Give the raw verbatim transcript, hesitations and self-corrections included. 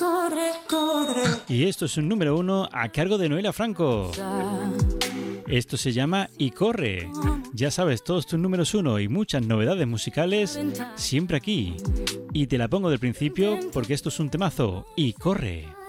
corre, corre. Y esto es un número uno a cargo de Noelia Franco. Esto se llama Y corre. Ya sabes, todos tus números uno y muchas novedades musicales siempre aquí. Y te la pongo del principio porque esto es un temazo. Y corre.